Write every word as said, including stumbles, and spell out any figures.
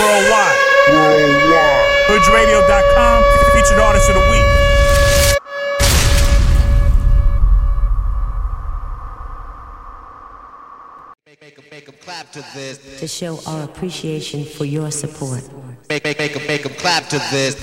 worldwide. Worldwide. Hoods Radio dot com, featured artist of the week. Make, make, make 'em clap to this. To show our appreciation for your support. Make, make, make 'em, make 'em clap to this.